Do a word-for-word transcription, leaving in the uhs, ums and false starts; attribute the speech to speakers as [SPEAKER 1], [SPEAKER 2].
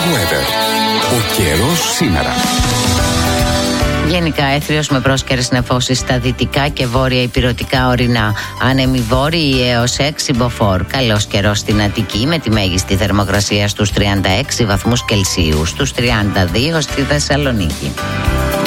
[SPEAKER 1] Weather. Ο καιρός σήμερα.
[SPEAKER 2] Γενικά έθριος με πρόσκαιρες νεφώσεις στα δυτικά και βόρεια ηπειρωτικά ορεινά. Άνεμοι βόρειοι έως έξι μποφόρ. Καλός καιρός στην Αττική με τη μέγιστη θερμοκρασία στους τριάντα έξι βαθμούς Κελσίου, στους τριάντα δύο στη Θεσσαλονίκη.